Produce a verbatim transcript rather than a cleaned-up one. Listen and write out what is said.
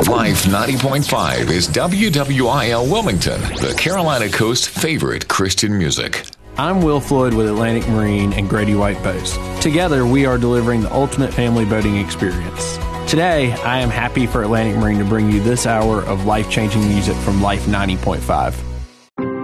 Life ninety point five is W W I L Wilmington, the Carolina Coast's favorite Christian music. I'm Will Floyd with Atlantic Marine and Grady White Boats. Together, we are delivering the ultimate family boating experience. Today, I am happy for Atlantic Marine to bring you this hour of life-changing music from Life ninety point five.